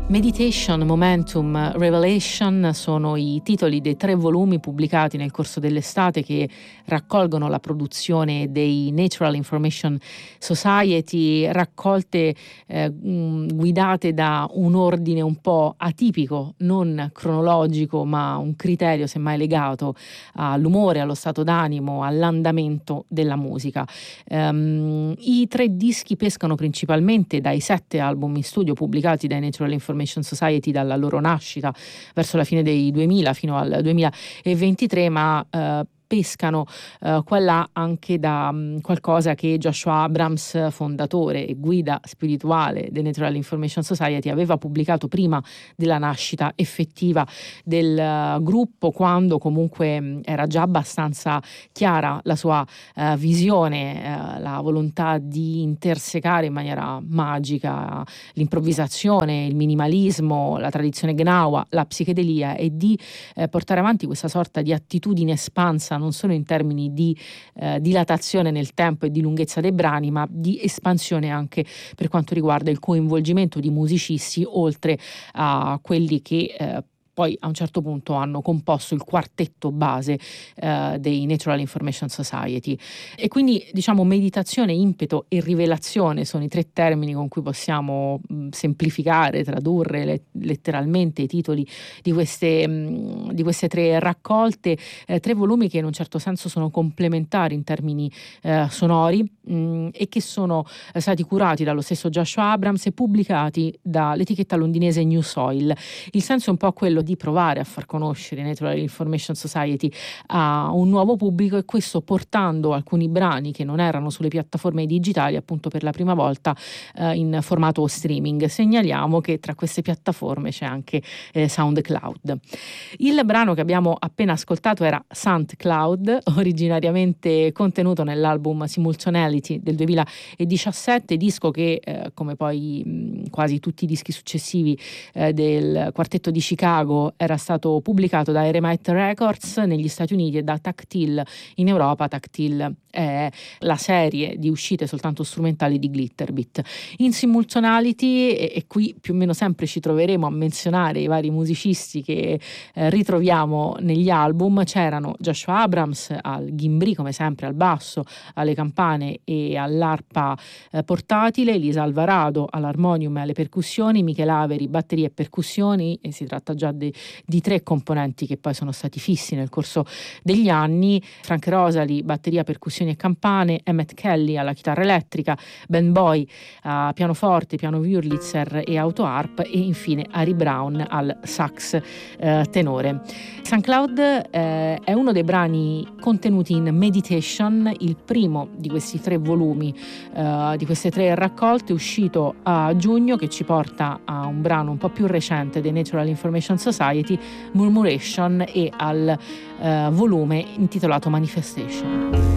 Meditation, Momentum, Revelation sono i titoli dei 3 volumi pubblicati nel corso dell'estate che raccolgono la produzione dei Natural Information Society, raccolte guidate da un ordine un po' atipico, non cronologico, ma un criterio semmai legato all'umore, allo stato d'animo, all'andamento della musica. I 3 dischi pescano principalmente dai 7 album in studio pubblicati dai Natural Information Society dalla loro nascita verso la fine dei 2000 fino al 2023, ma pescano qua là anche da qualcosa che Joshua Abrams, fondatore e guida spirituale del Natural Information Society, aveva pubblicato prima della nascita effettiva del gruppo, quando comunque era già abbastanza chiara la sua visione, la volontà di intersecare in maniera magica l'improvvisazione, il minimalismo, la tradizione gnawa, la psichedelia, e di portare avanti questa sorta di attitudine espansa non solo in termini di dilatazione nel tempo e di lunghezza dei brani, ma di espansione anche per quanto riguarda il coinvolgimento di musicisti, oltre a quelli che poi a un certo punto hanno composto il quartetto base dei Natural Information Society. E quindi, diciamo, meditazione, impeto e rivelazione sono i 3 termini con cui possiamo semplificare, tradurre letteralmente i titoli di queste 3 raccolte, 3 volumi che in un certo senso sono complementari in termini sonori, e che sono stati curati dallo stesso Joshua Abrams e pubblicati dall'etichetta londinese New Soil. Il senso è un po' quello di provare a far conoscere Natural Information Society a un nuovo pubblico, e questo portando alcuni brani che non erano sulle piattaforme digitali appunto per la prima volta in formato streaming. Segnaliamo che tra queste piattaforme c'è anche SoundCloud. Il brano che abbiamo appena ascoltato era SoundCloud, originariamente contenuto nell'album Simultaneity del 2017, disco che come poi quasi tutti i dischi successivi del quartetto di Chicago era stato pubblicato da Eremite Records negli Stati Uniti e da Tactile in Europa. Tactile è la serie di uscite soltanto strumentali di Glitterbeat. In Simultaneity, e qui più o meno sempre ci troveremo a menzionare i vari musicisti che ritroviamo negli album, c'erano Joshua Abrams al ghimbri, come sempre al basso, alle campane e all'arpa portatile, Lisa Alvarado all'armonium e alle percussioni, Michele Averi batterie e percussioni, e si tratta già di 3 componenti che poi sono stati fissi nel corso degli anni, Frank Rosalie batteria, percussioni e campane, Emmett Kelly alla chitarra elettrica, Ben Boy a pianoforte, piano Wurlitzer e autoharp, e infine Harry Brown al sax tenore. SoundCloud è uno dei brani contenuti in Meditation, il primo di questi 3 volumi, di queste 3 raccolte, uscito a giugno, che ci porta a un brano un po' più recente dei Natural Information Society, Murmuration, e al volume intitolato Manifestation.